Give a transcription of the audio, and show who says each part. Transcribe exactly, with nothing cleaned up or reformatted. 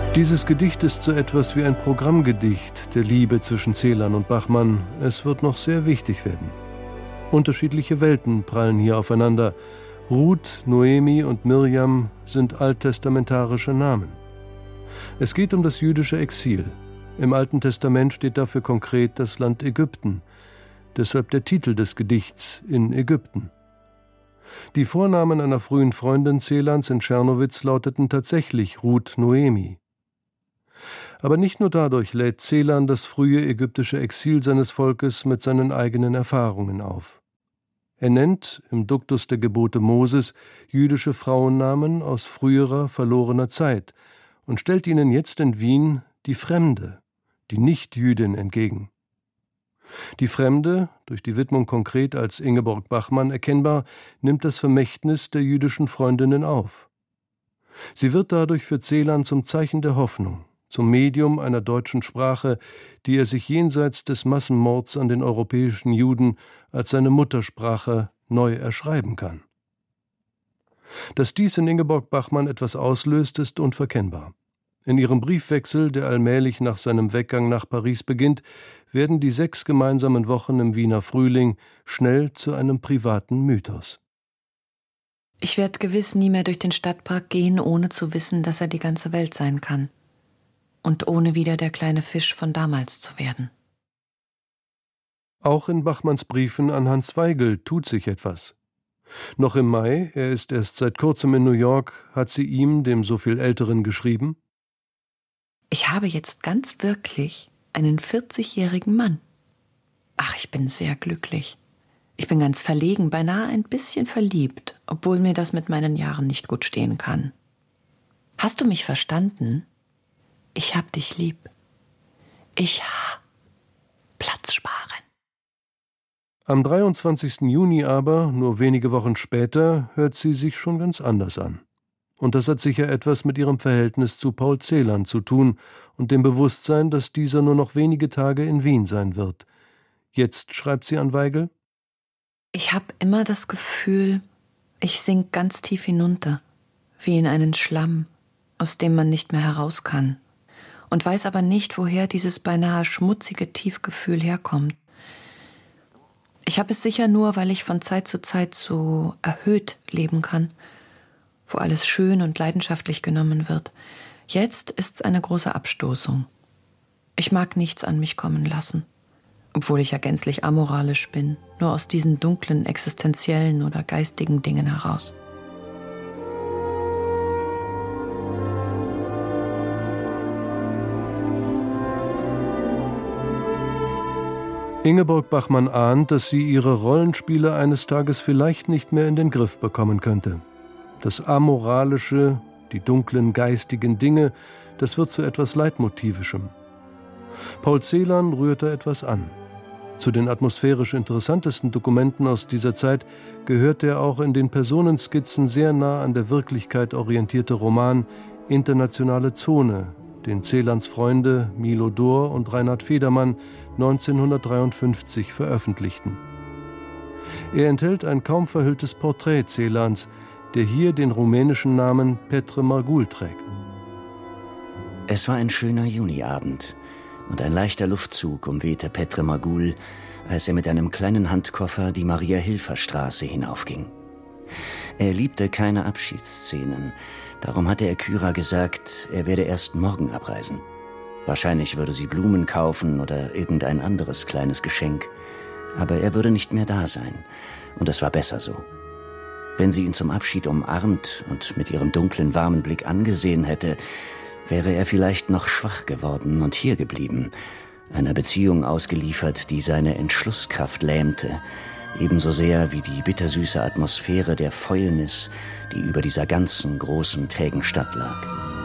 Speaker 1: Dieses Gedicht ist so etwas wie ein Programmgedicht der Liebe zwischen Celan und Bachmann. Es wird noch sehr wichtig werden. Unterschiedliche Welten prallen hier aufeinander. Ruth, Noemi und Mirjam sind alttestamentarische Namen. Es geht um das jüdische Exil. Im Alten Testament steht dafür konkret das Land Ägypten. Deshalb der Titel des Gedichts In Ägypten. Die Vornamen einer frühen Freundin Celans in Czernowitz lauteten tatsächlich Ruth Noemi. Aber nicht nur dadurch lädt Celan das frühe ägyptische Exil seines Volkes mit seinen eigenen Erfahrungen auf. Er nennt im Duktus der Gebote Moses jüdische Frauennamen aus früherer, verlorener Zeit und stellt ihnen jetzt in Wien die Fremde, die Nichtjüdin entgegen. Die Fremde, durch die Widmung konkret als Ingeborg Bachmann erkennbar, nimmt das Vermächtnis der jüdischen Freundinnen auf. Sie wird dadurch für Celan zum Zeichen der Hoffnung, zum Medium einer deutschen Sprache, die er sich jenseits des Massenmords an den europäischen Juden als seine Muttersprache neu erschreiben kann. Dass dies in Ingeborg Bachmann etwas auslöst, ist unverkennbar. In ihrem Briefwechsel, der allmählich nach seinem Weggang nach Paris beginnt, werden die sechs gemeinsamen Wochen im Wiener Frühling schnell zu einem privaten Mythos.
Speaker 2: Ich werde gewiss nie mehr durch den Stadtpark gehen, ohne zu wissen, dass er die ganze Welt sein kann. Und ohne wieder der kleine Fisch von damals zu werden.
Speaker 1: Auch in Bachmanns Briefen an Hans Weigel tut sich etwas. Noch im Mai, er ist erst seit kurzem in New York, hat sie ihm, dem so viel Älteren, geschrieben:
Speaker 2: Ich habe jetzt ganz wirklich einen vierzigjährigen Mann. Ach, ich bin sehr glücklich. Ich bin ganz verlegen, beinahe ein bisschen verliebt, obwohl mir das mit meinen Jahren nicht gut stehen kann. Hast du mich verstanden? Ich hab dich lieb. Ich ha Platz sparen.
Speaker 1: Am dreiundzwanzigsten Juni aber, nur wenige Wochen später, hört sie sich schon ganz anders an. Und das hat sicher etwas mit ihrem Verhältnis zu Paul Celan zu tun und dem Bewusstsein, dass dieser nur noch wenige Tage in Wien sein wird. Jetzt schreibt sie an Weigel:
Speaker 2: Ich habe immer das Gefühl, ich sink ganz tief hinunter, wie in einen Schlamm, aus dem man nicht mehr heraus kann, und weiß aber nicht, woher dieses beinahe schmutzige Tiefgefühl herkommt. Ich habe es sicher nur, weil ich von Zeit zu Zeit so erhöht leben kann, wo alles schön und leidenschaftlich genommen wird. Jetzt ist's eine große Abstoßung. Ich mag nichts an mich kommen lassen, obwohl ich ja gänzlich amoralisch bin, nur aus diesen dunklen, existenziellen oder geistigen Dingen heraus.
Speaker 1: Ingeborg Bachmann ahnt, dass sie ihre Rollenspiele eines Tages vielleicht nicht mehr in den Griff bekommen könnte. Das Amoralische, die dunklen geistigen Dinge, das wird zu etwas Leitmotivischem. Paul Celan rührt da etwas an. Zu den atmosphärisch interessantesten Dokumenten aus dieser Zeit gehört der auch in den Personenskizzen sehr nah an der Wirklichkeit orientierte Roman Internationale Zone, den Celans Freunde Milo Dor und Reinhard Federmann neunzehnhundertdreiundfünfzig veröffentlichten. Er enthält ein kaum verhülltes Porträt Celans, der hier den rumänischen Namen Petre Margul trägt.
Speaker 3: Es war ein schöner Juniabend und ein leichter Luftzug umwehte Petre Margul, als er mit einem kleinen Handkoffer die Maria-Hilfer-Straße hinaufging. Er liebte keine Abschiedsszenen, darum hatte er Kyra gesagt, er werde erst morgen abreisen. Wahrscheinlich würde sie Blumen kaufen oder irgendein anderes kleines Geschenk, aber er würde nicht mehr da sein, und es war besser so. Wenn sie ihn zum Abschied umarmt und mit ihrem dunklen, warmen Blick angesehen hätte, wäre er vielleicht noch schwach geworden und hier geblieben, einer Beziehung ausgeliefert, die seine Entschlusskraft lähmte, ebenso sehr wie die bittersüße Atmosphäre der Fäulnis, die über dieser ganzen großen, trägen Stadt lag.